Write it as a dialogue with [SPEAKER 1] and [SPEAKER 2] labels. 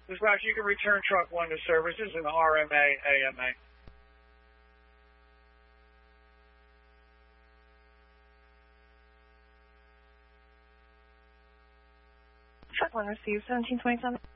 [SPEAKER 1] Dispatch, you can return truck 1 to services in RMA, AMA.
[SPEAKER 2] Truck 1 received 1727.